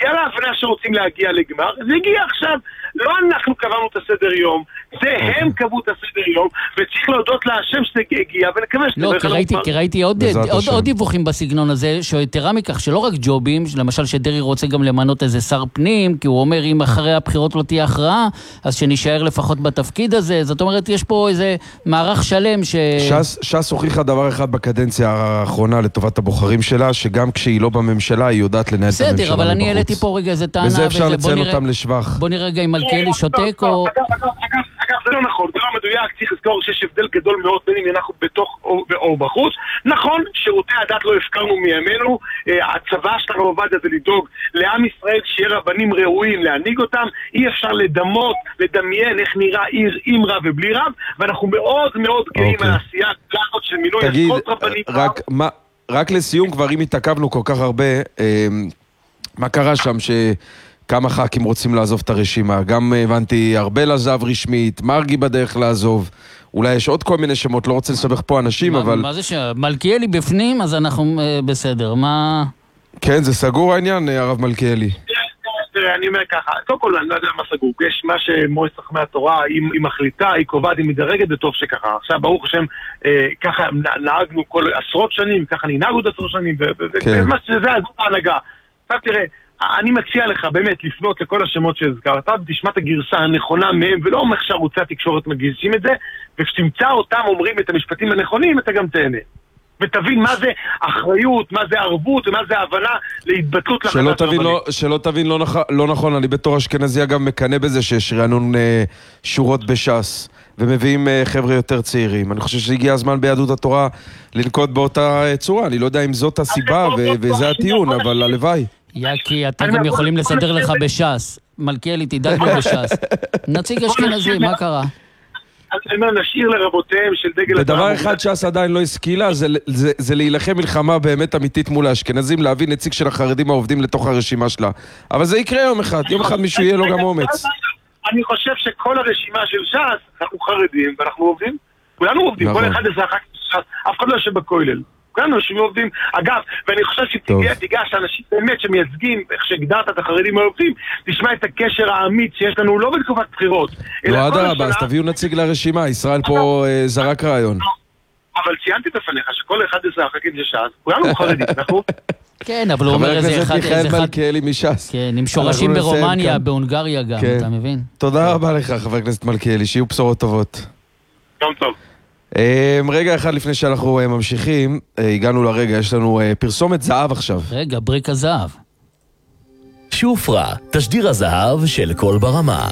בגלל ההבנה שרוצים להגיע לגמר, זה הגיע עכשיו, לא אנחנו קבענו את הסדר יום, זה הם קבעו את הסדר יום, וצריך להודות להשם שזה הגיע, ונקווה שזה... לא, כי ראיתי עוד דיווחים בסגנון הזה, שיתרה מכך שלא רק ג'ובים, למשל שדרי רוצה גם למנות איזה שר פנים, כי הוא אומר אם אחרי הבחירות לא תהיה הכרעה, אז שנשאר לפחות בתפקיד הזה, זאת אומרת יש פה איזה מערך שלם ש"ס הוכיחה דבר אחד בקדנציה האחרונה לטובת הבוחרים שלה, שגם כשהיא לא בממשלה, היא יודעת לנהל את הממשלה. בסדר, אבל אני העליתי פה רגע איזה טענה, וזה אפשר לציין אותם לשבח. בוא נראה רגע אם מלכיאלי שותק או... אגב, זה לא נכון, זה לא מדויק, צריך לזכור שיש הבדל גדול מאוד בין אם אנחנו בתוך או בחוץ. נכון, שירותי הדת לא הפקרנו מימינו, הצבא שלנו עובד הזה לדאוג לעם ישראל שיהיה רבנים ראויים להנהיג אותם, אי אפשר לדמיין איך נראה עיר עם רב ובלי רב, ואנחנו מאוד מאוד גאים מהעשייה של מינוי עשרות רבנים. רק לסיום, כבר אם התעכבנו כל כך הרבה, מה קרה שם כמה ח"כים רוצים לעזוב את הרשימה? גם הבנתי, ארבל עזב רשמית, מרגי בדרך לעזוב, אולי יש עוד כל מיני שמות, לא רוצה לסבך פה אנשים, אבל... מה זה שמלכיאלי בפנים, אז אנחנו בסדר, מה... כן, זה סגור העניין, הרב מלכיאלי. תראה, אני אומר ככה, קודם כל אני לא יודע מה סגור, יש מה שמועצת חכמי התורה, היא מחליטה, היא קובעת, היא מדרגת, וטוב שככה. עכשיו, ברוך השם, ככה נהגנו כל עשרות שנים, ככה ננהגו עוד עשרות שנים, וזה ההנהגה. עכשיו תראה, אני מציע לך באמת לפנות לכל השמות שהזכרת, תשמע את הגרסה הנכונה מהם, ולא אומר שערוצי התקשורת מגישים את זה, וכשתמצא אותם אומרים את המשפטים הנכונים, אתה גם תהנה. ותבין מה זה אחריות, מה זה ערבות, ומה זה הבנה להתבטלות לחלטת רבנית. שלא תבין לא נכון, אני בתור אשכנזי אגב מקנה בזה שיש רענון שורות בש"ס, ומביאים חבר'ה יותר צעירים. אני חושב שהגיע הזמן ביהדות התורה לנקוט באותה צורה, אני לא יודע אם זאת הסיבה וזה הטיעון, אבל הלוואי. כי אתם גם יכולים לסדר לך בש"ס. מלכיאלי, תדאג לו בש"ס. נציג אשכנזי, מה קרה? אני אומר, נשאיר לרבותיהם של דגל... ודבר אחד ש"ס עדיין לא השכילה, זה להילחם מלחמה באמת אמיתית מול האשכנזים, להביא נציג של החרדים העובדים לתוך הרשימה שלה. אבל זה יקרה יום אחד מישהו יהיה לו גם אומץ. אני חושב שכל הרשימה של ש"ס, אנחנו חרדים ואנחנו עובדים. כולנו עובדים, כל אחד זה אחר כך ש"ס, אף אחד לא יושב בכולל. כולנו אנשים עובדים. אגב, ואני חושב שתיגש אנשים באמת שמייצגים, איך שהגדרת את החרדים העובדים, תשמע את הקשר האמיץ שיש לנו לא בתקופת בחירות. לא, עד הרבה, אז תביאו נציג לרשימה, ישראל פה זרק רעיון. אבל ציינתי את הפניך שכל אחד זה הח"כים של ש"ס, כולנו חרדים, אנחנו... כן, אבל הוא אומר איזה אחד... חבר הכנסת מיכאל מלכיאלי מש"ס. כן, עם שורשים ברומניה, בהונגריה גם, אתה מבין? תודה רבה לך, חבר הכנסת מלכיאלי, שיהיו בשורות טובות. יום טוב. רגע אחד לפני שאנחנו ממשיכים, הגענו לרגע, יש לנו פרסומת זהב עכשיו. רגע, ברק הזהב. שופרה, תשדיר הזהב של כל ברמה.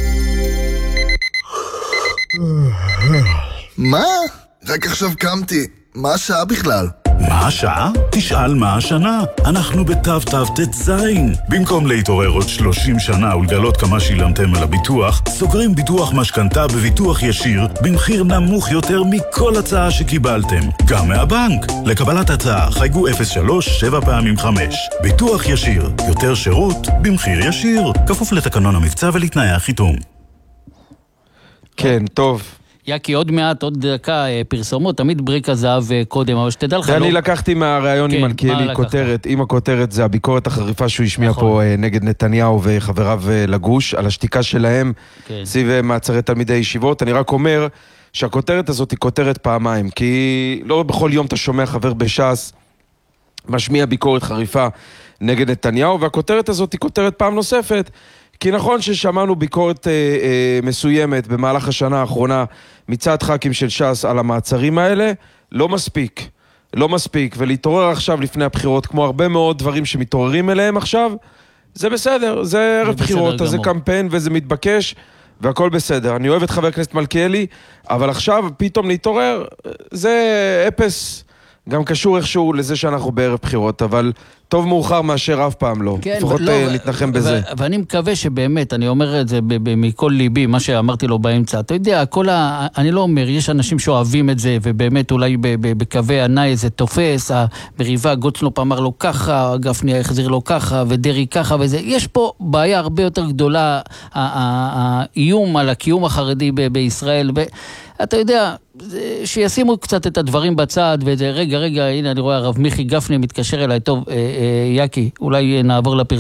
מה? רק עכשיו קמתי. מה השעה בכלל? מה השעה? תשאל מה השנה. אנחנו בתו-תו-תת-ז. במקום להתעורר עוד 30 שנה ולגלות כמה שילמתם על הביטוח, סוגרים ביטוח משכנתה בביטוח ישיר במחיר נמוך יותר מכל הצעה שקיבלתם. גם מהבנק. לקבלת הצעה חייגו 03-7x5. ביטוח ישיר. יותר שירות במחיר ישיר. כפוף לתקנון המבצע ולתנאי החיתום. כן, טוב. יקי, עוד מעט, עוד דקה פרסומות, תמיד ברק הזהב קודם, אבל שתדע לך... אני לקחתי מהרעיון עם מלכיאלי כותרת, אם הכותרת זה הביקורת החריפה שהוא השמיע פה נגד נתניהו וחבריו לגוש, על השתיקה שלהם, סביב מעצרי תלמידי ישיבות. אני רק אומר שהכותרת הזאת היא כותרת פעמיים, כי לא בכל יום אתה שומע חבר בש"ס משמיע ביקורת חריפה נגד נתניהו, והכותרת הזאת היא כותרת פעם נוספת, כי נכון ששמענו ביקורת מסוימת במהלך השנה האחרונה מצד ח"כים של ש"ס על המעצרים האלה, לא מספיק, ולהתעורר עכשיו לפני הבחירות, כמו הרבה מאוד דברים שמתעוררים אליהם עכשיו, זה בסדר, זה ערב בחירות, אז זה קמפיין וזה מתבקש, והכל בסדר. אני אוהב את חבר הכנסת מלכיאלי, אבל עכשיו פתאום להתעורר, זה אפס, גם קשור איכשהו לזה שאנחנו בערב בחירות, אבל טוב מאוחר מאשר אף פעם לא. כן, לפחות נתנחם בזה. ואני מקווה שבאמת, אני אומר את זה מכל ליבי, מה שאמרתי לו באמצע. אתה יודע, אני לא אומר, יש אנשים שאוהבים את זה, ובאמת אולי בקווי עיניי זה תופס, המריבה, גולדקנופ אמר לו ככה, גפני החזיר לו ככה, ודרי ככה, וזה. יש פה בעיה הרבה יותר גדולה, האיום על הקיום החרדי בישראל, אתה יודע, שישימו קצת את הדברים בצד, וזה רגע, הנה אני רואה הרב מיכי גפני מתקשר אליי, טוב, יקי, אולי נעבור לפרסום.